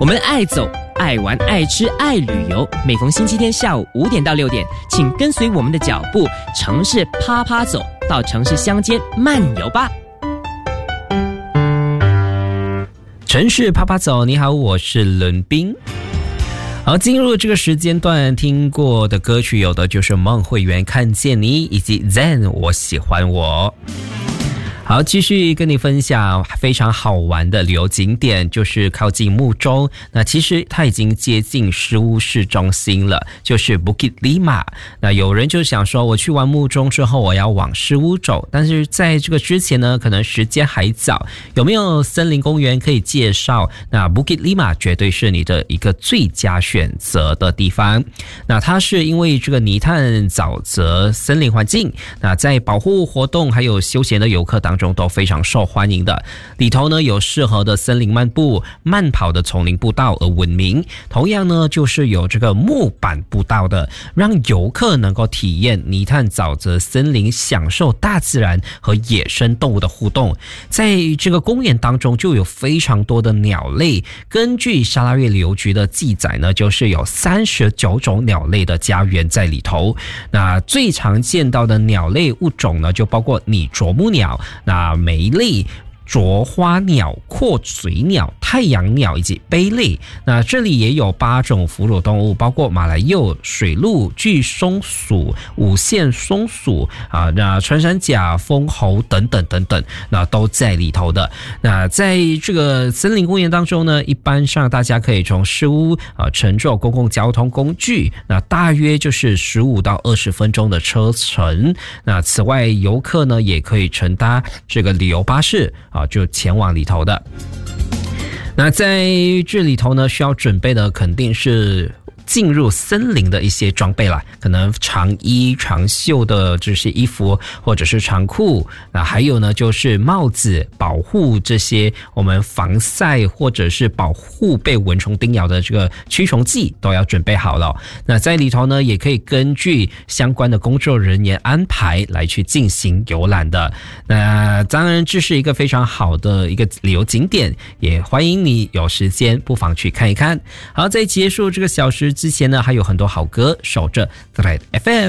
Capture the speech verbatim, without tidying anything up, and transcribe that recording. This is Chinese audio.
我们爱走、爱玩、爱吃、爱旅游。每逢星期天下午五点到六点，请跟随我们的脚步，城市趴趴走，到城市乡间漫游吧。城市趴趴走，你好，我是伦彬。好，进入这个时间段，听过的歌曲有的就是孟慧圆《看见你》，以及 Zen 我喜欢我。好，继续跟你分享非常好玩的旅游景点，就是靠近木中。那其实它已经接近石屋市中心了，就是 Bukit Lima。那有人就想说，我去完木中之后，我要往石屋走，但是在这个之前呢，可能时间还早。有没有森林公园可以介绍？那 Bukit Lima 绝对是你的一个最佳选择的地方。那它是因为这个泥炭沼泽森林环境，那在保护活动还有休闲的游客当中都非常受欢迎的。里头呢有适合的森林漫步、慢跑的丛林步道而闻名，同样呢就是有这个木板步道的，让游客能够体验泥炭沼泽森林，享受大自然和野生动物的互动。在这个公园当中就有非常多的鸟类，根据沙拉越旅游局的记载呢，就是有三十九种鸟类的家园在里头。那最常见到的鸟类物种呢，就包括拟啄木鸟、那梅类、啄花鸟、阔嘴鸟、太阳鸟以及鹎类。那这里也有八种哺乳动物，包括马来蛹、水鹿、巨松鼠、五线松鼠啊，那穿山甲、蜂猴等等等等，那都在里头的。那在这个森林公园当中呢，一般上大家可以从石屋啊乘坐公共交通工具，那大约就是十五到二十分钟的车程。那此外，游客呢也可以乘搭这个旅游巴士啊，就前往里头的。那在这里头呢，需要准备的肯定是进入森林的一些装备啦，可能长衣长袖的这些衣服，或者是长裤，那还有呢就是帽子，保护这些我们防晒或者是保护被蚊虫叮咬的这个驱虫剂都要准备好了。那在里头呢也可以根据相关的工作人员安排来去进行游览的。那当然这是一个非常好的一个旅游景点，也欢迎你有时间不妨去看一看。好，在结束这个小时之前呢，还有很多好歌守着 Thread F M。